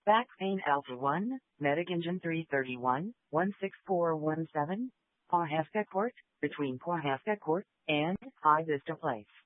Back pain Alpha 1, Medic Engine 331, 16417, Pawhuska Court, between Pawhuska Court and High Vista Place.